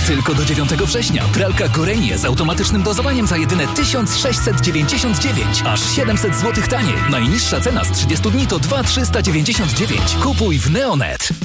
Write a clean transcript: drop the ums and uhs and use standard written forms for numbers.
Tylko do 9 września. Pralka Gorenie z automatycznym dozowaniem za jedyne 1699. Aż 700 zł taniej. Najniższa cena z 30 dni to 2399. Kupuj w Neonet.